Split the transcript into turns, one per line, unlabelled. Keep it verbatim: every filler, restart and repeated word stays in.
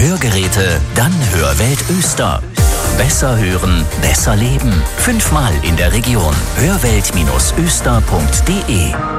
Hörgeräte? Dann Hörwelt Öster. Besser hören, besser leben. Fünfmal in der Region. hörwelt Bindestrich öster punkt de